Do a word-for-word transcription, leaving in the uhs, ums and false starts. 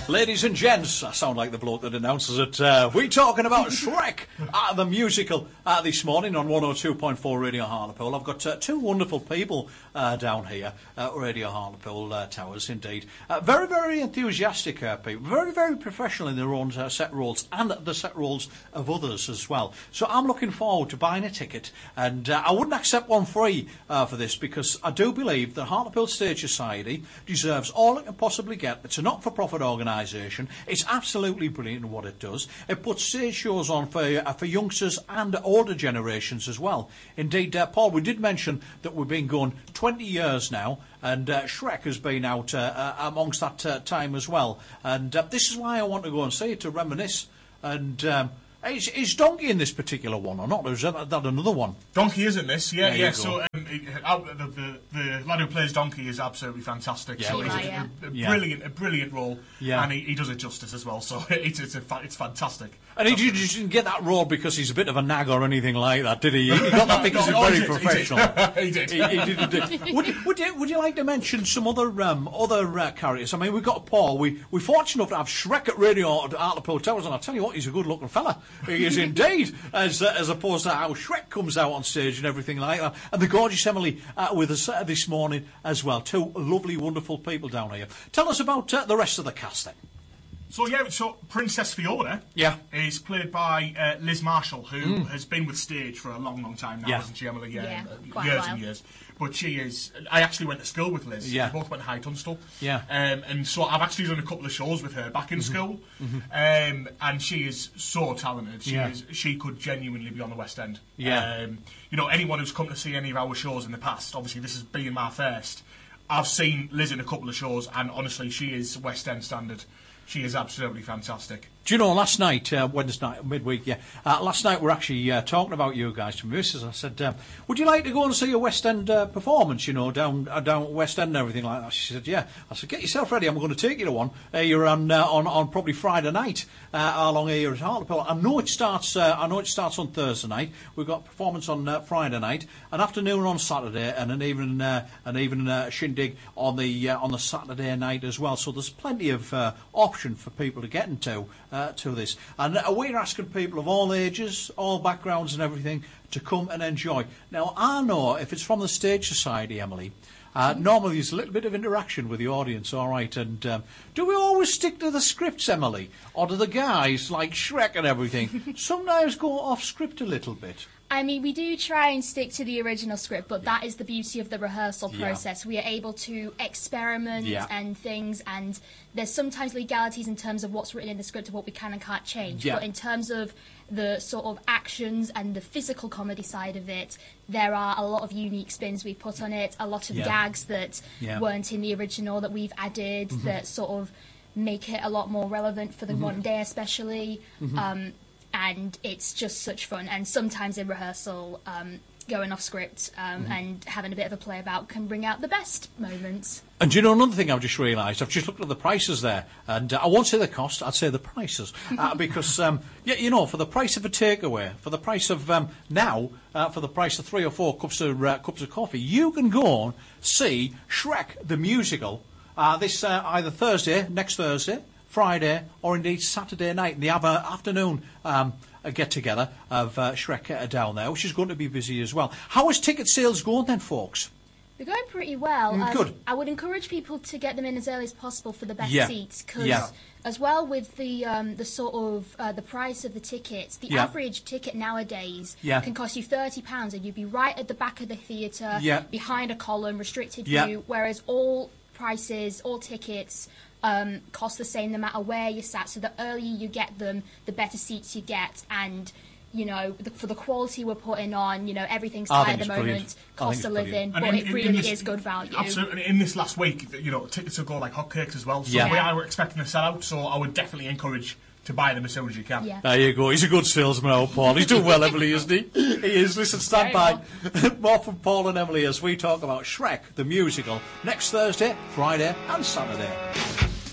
Ladies and gents, I sound like the bloke that announces it. Uh, we're talking about Shrek, uh, the musical, uh, this morning on one oh two point four Radio Hartlepool. I've got uh, two wonderful people uh, down here at Radio Hartlepool uh, Towers, indeed. Uh, very, very enthusiastic uh, people, very, very professional in their own uh, set roles and the set roles of others as well. So I'm looking forward to buying a ticket, and uh, I wouldn't accept one free uh, for this, because I do believe that Hartlepool Stage Society deserves all it can possibly get. It's a not-for-profit organisation. It's absolutely brilliant in what it does. It puts stage shows on for uh, for youngsters and older generations as well. Indeed, uh, Paul, we did mention that we've been going twenty years now, and uh, Shrek has been out uh, uh, amongst that uh, time as well. And uh, this is why I want to go and see it, to reminisce. And um, is, is Donkey in this particular one or not? Or is that, that another one? Donkey is in this, yeah, there yeah. So um, it, uh, the, the, the lad who plays Donkey is absolutely fantastic. Yeah. So he's Yeah, a, a, a yeah. brilliant, a brilliant role, yeah. and he, he does it justice as well. So it's it's, a fa- it's fantastic. And he did, just didn't get that role because he's a bit of a nag or anything like that, did he? He got that because No, he's no, very he did, professional. He did. he, he did, he did. Would, you, would, you, would you like to mention some other um, other uh, characters? I mean, we've got Paul. We, we're fortunate enough to have Shrek at Radio at Hartlepool Towers, and I'll tell you what, he's a good-looking fella. He is indeed, as uh, as opposed to how Shrek comes out on stage and everything like that. And the gorgeous Emily uh, with us uh, this morning as well. Two lovely, wonderful people down here. Tell us about uh, the rest of the cast then. So yeah, so Princess Fiona Yeah. is played by uh, Liz Marshall, who mm. has been with stage for a long, long time now, Yeah. hasn't she, Emily? Yeah, uh, quite a years while. and years. But she is. I actually went to school with Liz. Yeah. We both went to High Tunstall. Yeah. Um, and so I've actually done a couple of shows with her back in Mm-hmm. school. Mm-hmm. Um, and she is so talented. She Yeah. is. She could genuinely be on the West End. Yeah. Um, you know, anyone who's come to see any of our shows in the past, obviously this is being my first. I've seen Liz in a couple of shows, and honestly, she is West End standard. She is absolutely fantastic. Do you know, last night, uh, Wednesday night, midweek, yeah, uh, last night we're actually uh, talking about you guys to my missus. I said, um, would you like to go and see a West End uh, performance, you know, down uh, down at West End and everything like that? She said, yeah. I said, get yourself ready, I'm going to take you to one. Uh, you're on, uh, on on probably Friday night, uh, along here at Hartlepool. I know it starts uh, I know it starts on Thursday night. We've got performance on uh, Friday night, an afternoon on Saturday, and an evening, uh, an evening uh, shindig on the uh, on the Saturday night as well. So there's plenty of uh, option for people to get into uh, to this. And uh, we're asking people of all ages, all backgrounds and everything to come and enjoy. Now, I know if it's from the Stage Society, Emily, uh, normally there's a little bit of interaction with the audience, all right? And um, do we always stick to the scripts, Emily? Or do the guys, like Shrek and everything, sometimes go off script a little bit? I mean, we do try and stick to the original script, but Yeah. that is the beauty of the rehearsal Yeah. process. We are able to experiment Yeah. and things, and there's sometimes legalities in terms of what's written in the script and what we can and can't change. Yeah. But in terms of the sort of actions and the physical comedy side of it, there are a lot of unique spins we've put on it, a lot of Yeah. gags that Yeah. weren't in the original that we've added that sort of make it a lot more relevant for the modern day especially. Um, and it's just such fun. And sometimes in rehearsal, um, going off script um, and having a bit of a play about can bring out the best moments. And do you know another thing I've just realised? I've just looked at the prices there, and uh, I won't say the cost, I'd say the prices. Uh, because, um, yeah, you know, for the price of a takeaway, for the price of, um, now, uh, for the price of three or four cups of, uh, cups of coffee, you can go and see Shrek the Musical uh, this uh, either Thursday, next Thursday, Friday, or indeed Saturday night. And they have an afternoon um, a get-together of uh, Shrek uh, down there, which is going to be busy as well. How is ticket sales going then, folks? They're going pretty well. Mm, Um, good. I would encourage people to get them in as early as possible for the best Yeah. seats, because Yeah. as well with the um, the sort of uh, the price of the tickets, the Yeah. average ticket nowadays Yeah. can cost you thirty pounds, and you'd be right at the back of the theatre, Yeah. behind a column, restricted Yeah. view. Whereas all prices, all tickets. Um, cost the same no matter where you're sat. So the earlier you get them, the better seats you get, and you know, the, for the quality we're putting on, you know, everything's I tight think at the it's brilliant. moment, I cost think of it's living, brilliant. but And in- it in- really in this- is good value. Absolutely. And in this last week, you know, tickets will go like hotcakes as well. So Yeah. we are expecting to sell out. So I would definitely encourage to buy them as soon as you can. Yeah. There you go. He's a good salesman, old Paul. He's doing well, Emily, isn't he? He is. Listen, stand by. More from Paul and Emily as we talk about Shrek, the musical, next Thursday, Friday and Saturday.